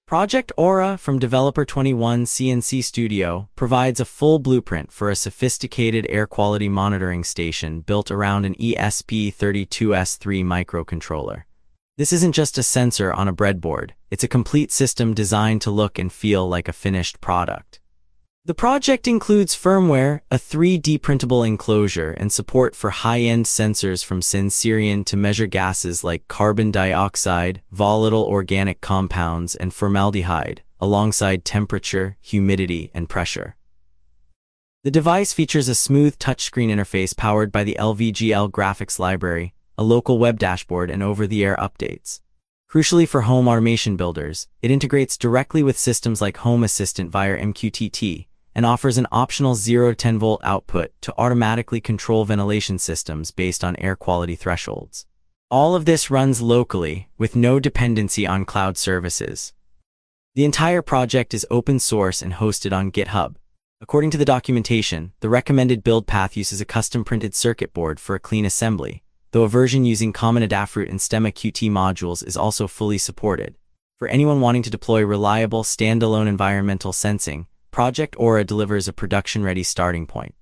Project Aura from Developer 21 CNC Studio provides a full blueprint for a sophisticated air quality monitoring station built around an ESP32S3 microcontroller. This isn't just a sensor on a breadboard, it's a complete system designed to look and feel like a finished product. The project includes firmware, a 3D printable enclosure, and support for high-end sensors from Sensirion to measure gases like carbon dioxide, volatile organic compounds, and formaldehyde, alongside temperature, humidity, and pressure. The device features a smooth touchscreen interface powered by the LVGL graphics library, a local web dashboard, and over-the-air updates. Crucially for home automation builders, it integrates directly with systems like Home Assistant via MQTT, and offers an optional 0-10-volt output to automatically control ventilation systems based on air quality thresholds. All of this runs locally, with no dependency on cloud services. The entire project is open source and hosted on GitHub. According to the documentation, the recommended build path uses a custom-printed circuit board for a clean assembly, though a version using common Adafruit and Stemma Qt modules is also fully supported. For anyone wanting to deploy reliable, standalone environmental sensing, Project Aura delivers a production-ready starting point.